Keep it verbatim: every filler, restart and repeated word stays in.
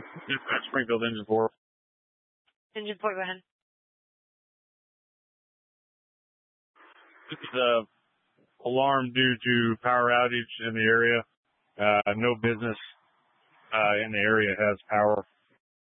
Dispatch Springfield Engine four. Engine four, go ahead. This is a alarm due to power outage in the area. Uh, no business uh, in the area has power.